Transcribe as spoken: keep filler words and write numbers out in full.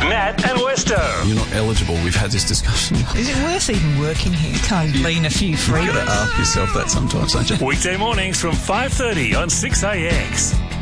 Nat and Westo. You're not eligible. We've had this discussion. Is it worth even working here? Can't lean a few free. You've got to ask yourself that sometimes, don't you? Weekday mornings from five thirty on six A X.